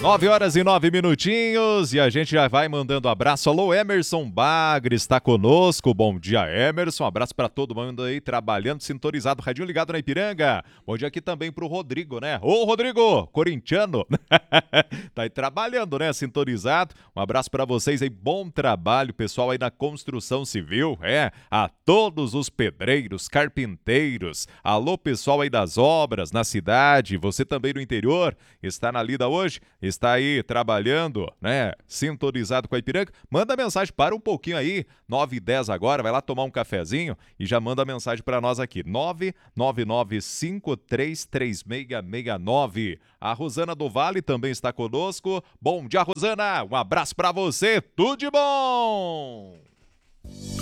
9h09 e a gente já vai mandando abraço. Alô, Emerson Bagre está conosco. Bom dia, Emerson. Um abraço para todo mundo aí trabalhando, sintonizado, radinho ligado na Ipiranga. Bom dia aqui também pro Rodrigo, né? Ô, Rodrigo, corintiano. Tá aí trabalhando, né? Sintonizado. Um abraço para vocês aí. Bom trabalho, pessoal aí na construção civil. A todos os pedreiros, carpinteiros. Alô, pessoal aí das obras na cidade. Você também no interior está na lida hoje? Está aí trabalhando, né? Sintonizado com a Ipiranga, manda mensagem, para um pouquinho aí, 9h10 agora, vai lá tomar um cafezinho e já manda mensagem para nós aqui, 999533669. A Rosana do Vale também está conosco. Bom dia, Rosana, um abraço para você, tudo de bom!